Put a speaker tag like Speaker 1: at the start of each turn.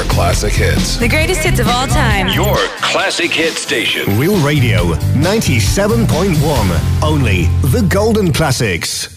Speaker 1: your classic hits.
Speaker 2: The greatest hits of all time.
Speaker 3: Your classic hit station.
Speaker 4: Real Radio 97.1. Only the golden classics.